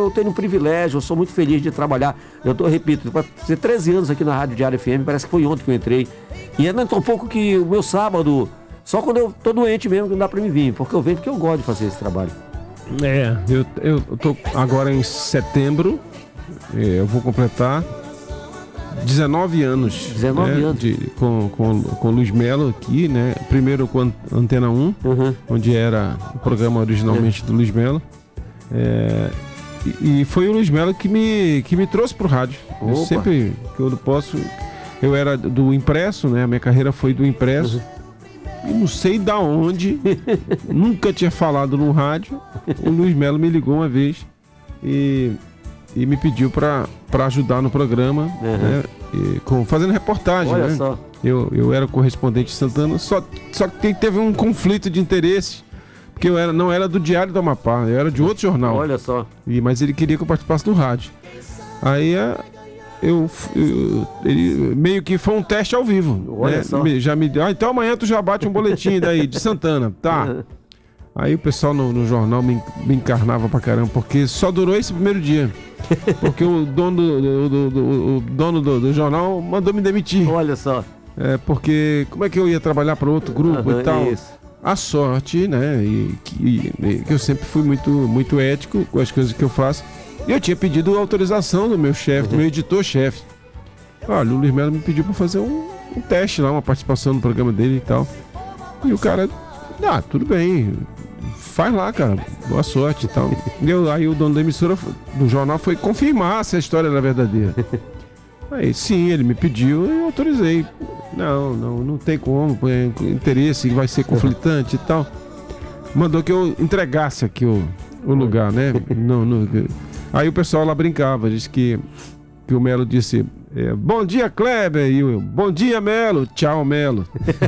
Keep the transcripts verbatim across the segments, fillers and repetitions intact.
eu tenho um privilégio, eu sou muito feliz de trabalhar. Eu tô, repito, para ter treze anos aqui na Rádio Diário F M, parece que foi ontem que eu entrei. E é tão pouco que o meu sábado, só quando eu tô doente mesmo que não dá para me vir, porque eu venho porque eu gosto de fazer esse trabalho. É, eu, eu tô agora em setembro, eu vou completar dezenove anos, dezenove né, anos. De, com, com, com o Luiz Melo aqui, né? Primeiro com a Antena um, Uhum. onde era o programa originalmente é. do Luiz Melo. É, e, e foi o Luiz Melo que me, que me trouxe pro rádio. Eu sempre que eu posso. Eu era do impresso, né? A minha carreira foi do impresso. Uhum. E não sei da onde, nunca tinha falado no rádio. O Luiz Melo me ligou uma vez e, e me pediu para ajudar no programa, uhum. né, e, com, fazendo reportagem. Olha né? só. Eu, eu era correspondente de Santana, só, só que teve um conflito de interesses, porque eu era, não era do Diário do Amapá, eu era de outro jornal. Olha só. E, mas ele queria que eu participasse do rádio. Aí eu, eu ele, meio que foi um teste ao vivo. Olha né? só. Já me ah, então amanhã tu já bate um boletim daí de Santana, tá? Aí o pessoal no, no jornal me, me encarnava pra caramba, porque só durou esse primeiro dia. Porque o dono do, do, do, do, o dono do, do jornal mandou me demitir. Olha só. É, porque como é que eu ia trabalhar para outro grupo uhum, e tal? Isso. A sorte, né? E que eu sempre fui muito, muito ético com as coisas que eu faço. E eu tinha pedido autorização do meu chefe, uhum. do meu editor-chefe. Olha, o Luiz Melo me pediu para fazer um, um teste lá, uma participação no programa dele e tal. E o cara, ah, tudo bem, faz lá, cara, boa sorte e tal. E eu, aí o dono da emissora do jornal foi confirmar se a história era verdadeira. Aí sim, ele me pediu e eu autorizei. Não, não, não tem como, interesse vai ser conflitante e tal. Mandou que eu entregasse aqui o, o lugar, né? Não, não, aí o pessoal lá brincava, disse que, que o Melo disse, é, bom dia, Kleber, e eu, bom dia, Melo, tchau, Melo.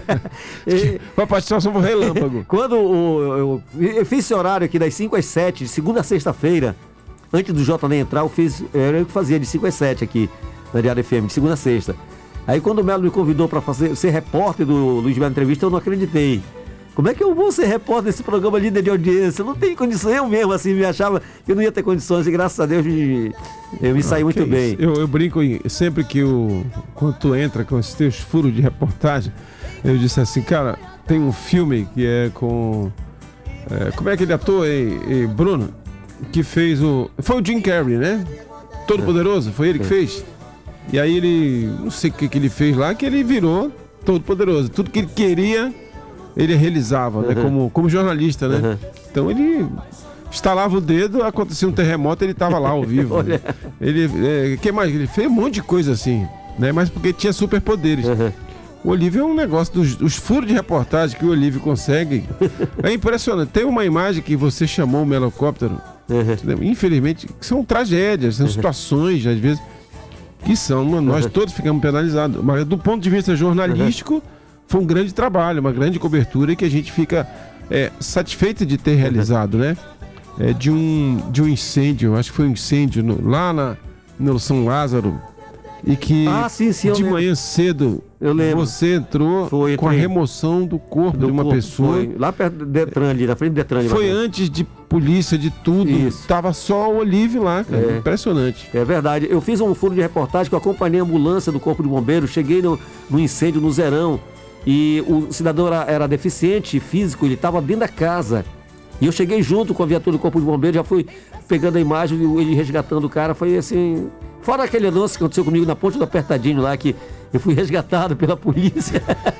Foi a participação do Relâmpago. Quando o, eu, eu fiz esse horário aqui das cinco às sete, de segunda a sexta-feira, antes do J nem entrar, eu fiz, era eu que fazia de cinco às sete aqui na Diário F M, de segunda a sexta. Aí quando o Melo me convidou para fazer, ser repórter do Luiz Melo Entrevista, eu não acreditei. Como é que eu vou ser repórter desse programa líder de audiência? Eu não tenho condições, eu mesmo assim me achava que eu não ia ter condições e graças a Deus me, eu me saí ah, muito bem. Eu, eu brinco sempre que o, quando tu entra com esses teus furos de reportagem, eu disse assim, cara, tem um filme que é com, é, como é aquele ator, hein, hein, Bruno, que fez o, foi o Jim Carrey, né? Todo Poderoso, foi ele que fez. E aí ele, não sei o que, que ele fez lá, que ele virou todo poderoso. Tudo que ele queria, ele realizava, uhum. né? Como, como jornalista, né? Uhum. Então ele estalava o dedo, acontecia um terremoto, ele estava lá ao vivo. Né? Ele, é, que mais? Ele fez um monte de coisa assim, né? Mas porque tinha superpoderes. Uhum. O Olívio é um negócio dos, dos furos de reportagem que o Olívio consegue. É impressionante. Tem uma imagem que você chamou o Melocóptero, uhum. infelizmente, que são tragédias, são uhum. situações, às vezes, que são, nós uhum. todos ficamos penalizados. Mas do ponto de vista jornalístico, uhum. foi um grande trabalho, uma grande cobertura e que a gente fica é, satisfeito de ter realizado, uhum. né? É, de, um, de um incêndio, acho que foi um incêndio no, lá na, no São Lázaro, e que ah, sim, sim, de manhã cedo eu lembro. Você entrou foi, com a remoção do corpo do de uma corpo, pessoa. Foi. Lá perto do Detran, ali, na frente do Detran. Foi antes de polícia, de tudo. Isso. Tava só o Olívio lá, cara. É. Impressionante. É verdade. Eu fiz um furo de reportagem que eu acompanhei a ambulância do Corpo de Bombeiros, cheguei no, no incêndio no Zerão e o cidadão era, era deficiente físico, ele estava dentro da casa. E eu cheguei junto com a viatura do Corpo de Bombeiros, já fui pegando a imagem, ele resgatando o cara, foi assim... Fora aquele anúncio que aconteceu comigo na ponte do Apertadinho lá, que eu fui resgatado pela polícia.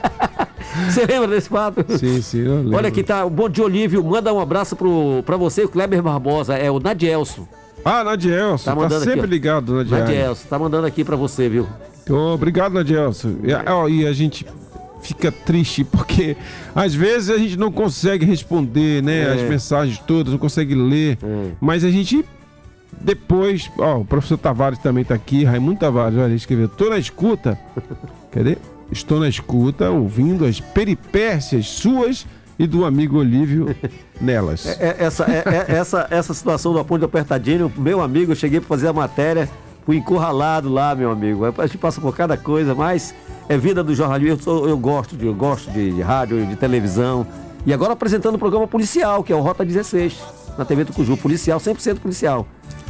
Você lembra desse fato? Sim, sim, eu lembro. Olha aqui, tá, o Bom Dia Olívio, manda um abraço pro, pra você, o Kleber Barbosa, é o Nadielso. Ah, Nadielso, tá, tá sempre aqui, ligado, Nadielso. Nadielso, tá mandando aqui pra você, viu? Oh, obrigado, Nadielso. E, ó, e a gente fica triste, porque às vezes a gente não consegue responder, né, é. as mensagens todas, não consegue ler, é. mas a gente... Depois, ó, o professor Tavares também tá aqui, Raimundo Tavares, olha, ele escreveu, tô na escuta, cadê? Estou na escuta, ouvindo as peripécias suas e do amigo Olívio nelas. É, é, essa, é, é, essa, essa situação do Ponte do Apertadinho, meu amigo, eu cheguei para fazer a matéria, fui encurralado lá, meu amigo. A gente passa por cada coisa, mas é vida do jornalismo, eu, sou, eu gosto, de, eu gosto de, de rádio, de televisão, e agora apresentando o programa policial, que é o Rota dezesseis, na T V Tucuju, policial, cem por cento policial.